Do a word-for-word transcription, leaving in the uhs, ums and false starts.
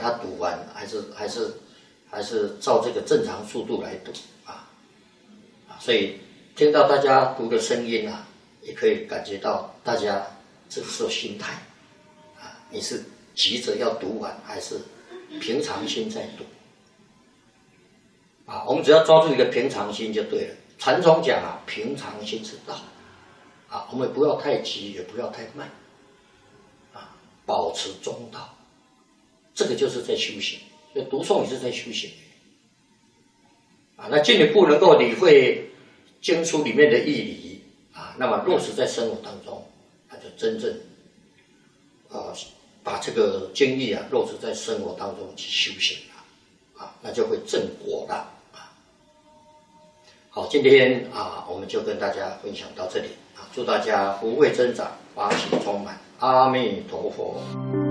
它读完，还是还是还是照这个正常速度来读啊啊！所以听到大家读的声音啊，也可以感觉到大家这个时候心态啊，你是急着要读完，还是平常心在读啊？我们只要抓住一个平常心就对了。禅宗讲啊，平常心是道啊，我们不要太急，也不要太慢啊，保持中道，这个就是在修行。所以读诵也是在修行啊。那进一步能够理会经书里面的义理啊，那么落实在生活当中，那就真正啊把这个经义啊落实在生活当中去修行了啊，那就会正果了。好，今天啊，我们就跟大家分享到这里啊，祝大家福慧增长，法喜充满，阿弥陀佛。